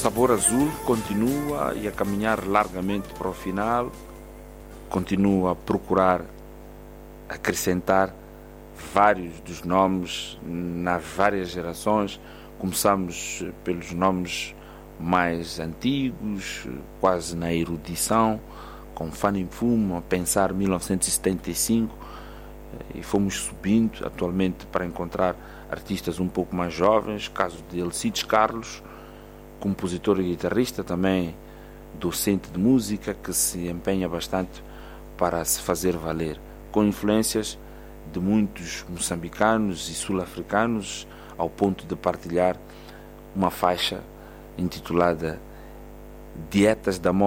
Sabor Azul continua a caminhar largamente para o final, continua a procurar acrescentar vários dos nomes nas várias gerações. Começamos pelos nomes mais antigos, quase na erudição, com Fanny Mfumo, a pensar 1975, e fomos subindo atualmente para encontrar artistas um pouco mais jovens, caso de Alcides Carlos, compositor e guitarrista, também docente de música, que se empenha bastante para se fazer valer, com influências de muitos moçambicanos e sul-africanos, ao ponto de partilhar uma faixa intitulada Dietas da Morte.